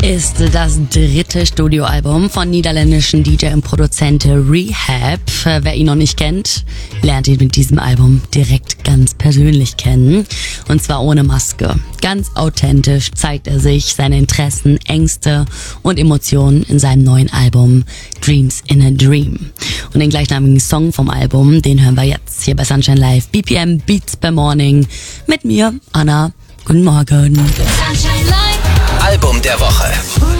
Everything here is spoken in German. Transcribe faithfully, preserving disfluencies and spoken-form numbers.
ist das dritte Studioalbum von niederländischen D J und Produzent Rehab. Wer ihn noch nicht kennt, lernt ihn mit diesem Album direkt ganz persönlich kennen. Und zwar ohne Maske. Ganz authentisch zeigt er sich, seine Interessen, Ängste und Emotionen in seinem neuen Album Dreams in a Dream. Und den gleichnamigen Song vom Album, den hören wir jetzt hier bei Sunshine Live. B P M Beats per Morning mit mir, Anna. Guten Morgen. Album der Woche.